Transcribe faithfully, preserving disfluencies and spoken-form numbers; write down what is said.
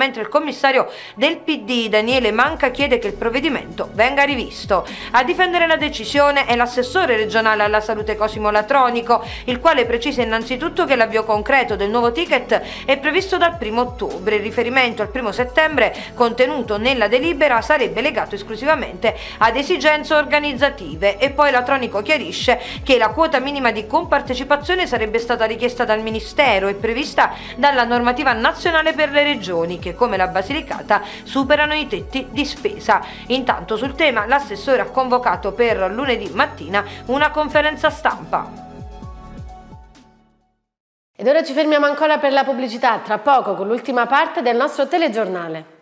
mentre il commissario del P D Daniele Manca chiede che il provvedimento venga rivisto. A difendere la decisione è l'assessore regionale alla salute Cosimo Latronico, il quale precisa innanzitutto che l'avvio concreto del nuovo ticket è previsto dal primo ottobre. Il riferimento al primo settembre contenuto nella delibera sarebbe legato esclusivamente ad esigenze organizzative. E poi Latronico chiarisce che la quota minima di compartecipazione sarebbe stata richiesta dal Ministero e prevista dalla normativa nazionale per le regioni che, come la Basilicata, superano i tetti di spesa. Intanto sul tema l'assessore ha convocato per lunedì mattina una conferenza stampa. Ed ora ci fermiamo ancora per la pubblicità, tra poco con l'ultima parte del nostro telegiornale.